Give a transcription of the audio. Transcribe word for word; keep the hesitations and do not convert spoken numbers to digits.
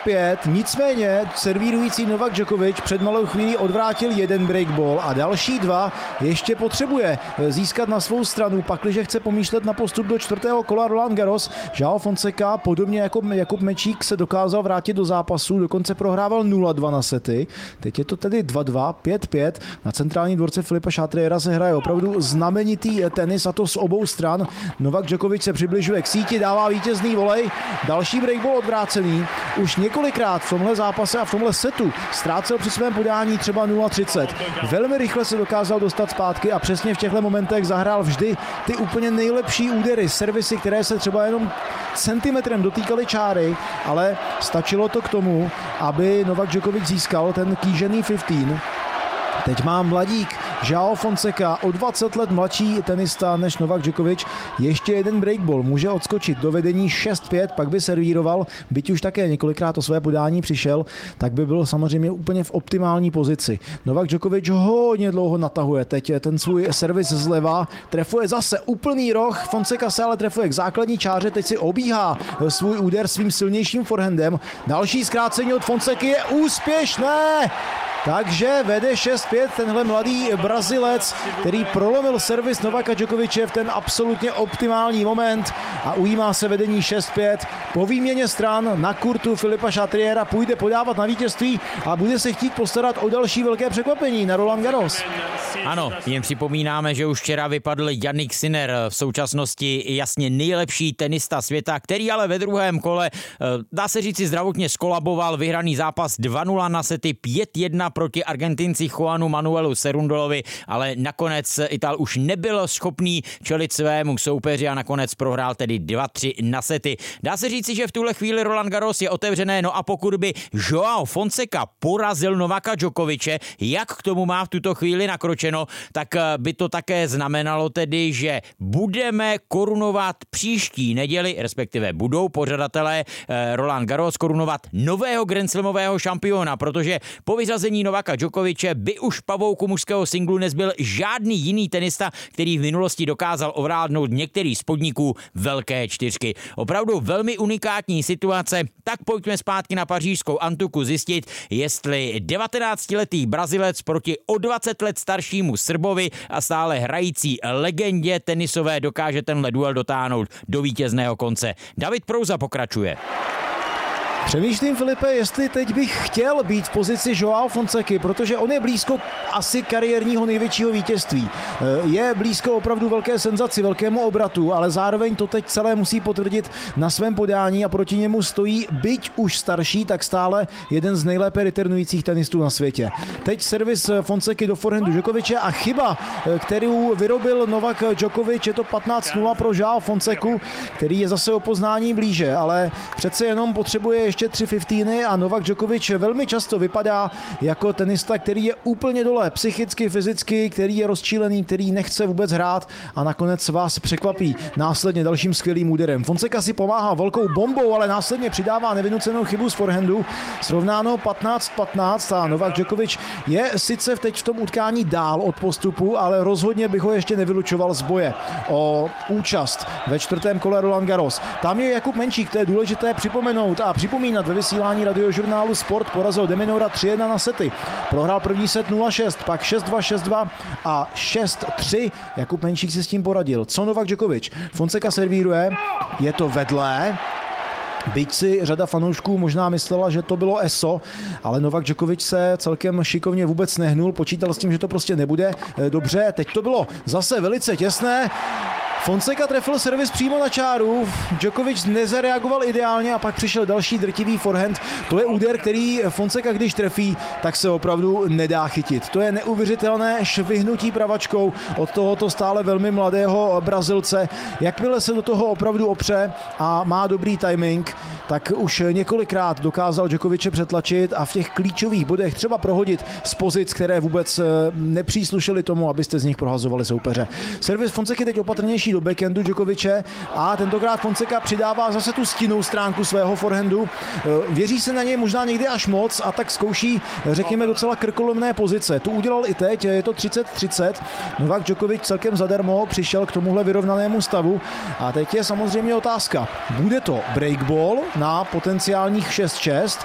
pět, nicméně servírující Novak Djokovic před malou chvílí odvrátil jeden breakball a další dva ještě potřebuje získat na svou stranu, pakliže chce pomýšlet na postup do čtvrtého kola Roland Garros. João Fonseca, podobně jako Jakub Mečík, se dokázal vrátit do zápasu, dokonce prohrával nula dva na sety. Teď je to tedy dva dva, pět pět. Na centrálním dvorce Filipa Chatriera se hraje opravdu znamenitý tenis, a to z obou stran. Novak Djokovic se přibližuje k síti, dává vítězný volej. Další breakball odvrácený. Už několikrát v tomhle zápase a v tomhle setu ztrácel při svém podání třeba nula třicet. Velmi rychle se dokázal dostat zpátky a přesně v těchto momentech zahrál vždy ty úplně nejlepší údery, servisy, které se třeba jenom centimetrem dotýkaly čáry, ale stačilo to k tomu, aby Novak Djokovic získal ten kýžený patnáct. Teď má mladík João Fonseca, o dvacet let mladší tenista než Novak Djokovic, ještě jeden breakball, může odskočit do vedení šest pět, pak by servíroval, byť už také několikrát o své podání přišel, tak by byl samozřejmě úplně v optimální pozici. Novak Djokovic hodně dlouho natahuje, teď ten svůj servis zleva, trefuje zase úplný roh, Fonseca se ale trefuje k základní čáře, teď si obíhá svůj úder svým silnějším forehandem, další zkrácení od Fonseky je úspěšné! Takže vede šest pět tenhle mladý Brazilec, který prolomil servis Novaka Djokoviče v ten absolutně optimální moment a ujímá se vedení šest pět. Po výměně stran na kurtu Filipa Chatriera půjde podávat na vítězství a bude se chtít postarat o další velké překvapení na Roland Garros. Ano, jen připomínáme, že už včera vypadl Jannik Sinner, v současnosti jasně nejlepší tenista světa, který ale ve druhém kole, dá se říci, zdravotně skolaboval, vyhraný zápas dva nula na sety, pět jedna proti Argentinci Juanu Manuelu Cerundolovi, ale nakonec Ital už nebyl schopný čelit svému soupeři a nakonec prohrál tedy dva tři na sety. Dá se říci, že v tuhle chvíli Roland Garros je otevřené, no a pokud by João Fonseca porazil Novaka Djokoviče, jak k tomu má v tuto chvíli nakročeno, tak by to také znamenalo tedy, že budeme korunovat příští neděli, respektive budou pořadatelé Roland Garros korunovat nového grandslamového šampiona, protože po vyřazení Novaka Djokoviče by už v pavouku mužského singlu nezbyl žádný jiný tenista, který v minulosti dokázal ovládnout některý z podniků velké čtyřky. Opravdu velmi unikátní situace, tak pojďme zpátky na pařížskou antuku zjistit, jestli devatenáctiletý Brazilec proti o dvacet let staršímu Srbovi a stále hrající legendě tenisové dokáže tenhle duel dotáhnout do vítězného konce. David Prouza pokračuje. Přemýšlím, Filipe, jestli teď bych chtěl být v pozici João Fonseky, protože on je blízko asi kariérního největšího vítězství. Je blízko opravdu velké senzaci, velkému obratu, ale zároveň to teď celé musí potvrdit na svém podání a proti němu stojí, byť už starší, tak stále jeden z nejlépe returnujících tenistů na světě. Teď servis Fonseky do forehandu Djokoviče a chyba, kterou vyrobil Novak Djokovic, je to patnáct nula pro João Fonseku, který je zase o poznání blíže, ale přece jenom potřebuje ještě tři patnáctiny a Novak Djokovic velmi často vypadá jako tenista, který je úplně dole psychicky, fyzicky, který je rozčílený, který nechce vůbec hrát a nakonec vás překvapí následně dalším skvělým úderem. Fonseca si pomáhá velkou bombou, ale následně přidává nevynucenou chybu z forehandu. Srovnáno patnáct patnáct a Novak Djokovic je sice teď v tom utkání dál od postupu, ale rozhodně bych ho ještě nevylučoval z boje o účast ve čtvrtém kole Roland Garros. Tam je Jakub Menčík, to je důležité připomenout a připomínat ve vysílání radiožurnálu Sport, porazil De Minaura tři jedna na sety. Prohrál první set nula šest, pak šest dva, šest dva a šest tři. Jakub Menčík si s tím poradil. Co Novak Djokovic? Fonseca servíruje, je to vedle. Byť si řada fanoušků možná myslela, že to bylo E S O, ale Novak Djokovic se celkem šikovně vůbec nehnul, počítal s tím, že to prostě nebude dobře. Teď to bylo zase velice těsné. Fonseca trefil servis přímo na čáru, Djokovic nezareagoval ideálně a pak přišel další drtivý forehand. To je úder, který Fonseca, když trefí, tak se opravdu nedá chytit. To je neuvěřitelné švihnutí pravačkou od tohoto stále velmi mladého Brazilce. Jakmile se do toho opravdu opře a má dobrý timing, tak už několikrát dokázal Djokoviče přetlačit a v těch klíčových bodech třeba prohodit z pozic, které vůbec nepříslušely tomu, abyste z nich prohazovali soupeře. Servis Fonseky teď opatrnější do backhandu Djokoviče a tentokrát Fonseca přidává zase tu stinnou stránku svého forehandu. Věří se na něj možná někdy až moc a tak zkouší, řekněme, docela krkolomné pozice. Tu udělal i teď, je to třicet třicet. Novak Djokovic celkem zadarmo přišel k tomuhle vyrovnanému stavu a teď je samozřejmě otázka. Bude to breakball na potenciálních šest šest,